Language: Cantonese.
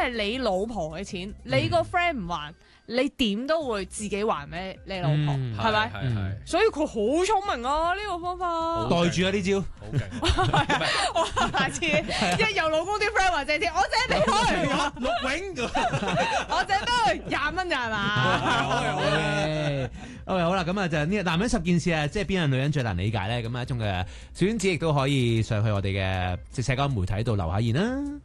係你老婆嘅錢，你個 friend 唔還，你點都會自己還俾你老婆，係咪？ 係。 所以佢好聰明啊！呢個方法袋住啊呢招， 好勁。 我下次一有老公啲 friend 話借錢，我借俾佢， 陸永我借俾佢20蚊咋係嘛？ 好啦，咁啊就呢男人10件事啊，即係邊個女人最難理解咧？咁啊一種嘅選址亦都可以上去我哋嘅即社交媒體度留下言啦。